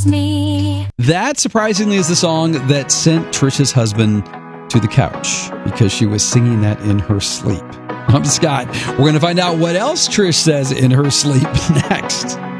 me. That, surprisingly, is the song that sent Trisha's husband to the couch because she was singing that in her sleep. I'm Scott. We're going to find out what else Trish says in her sleep next.